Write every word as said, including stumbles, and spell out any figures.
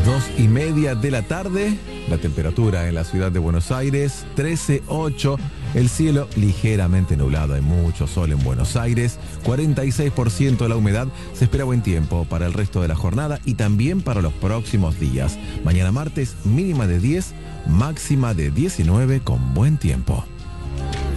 Dos y media de la tarde, la temperatura en la ciudad de Buenos Aires, trece punto ocho. El cielo ligeramente nublado, hay mucho sol en Buenos Aires, cuarenta y seis por ciento de la humedad. Se espera buen tiempo para el resto de la jornada y también para los próximos días. Mañana martes, mínima de diez, máxima de diecinueve con buen tiempo.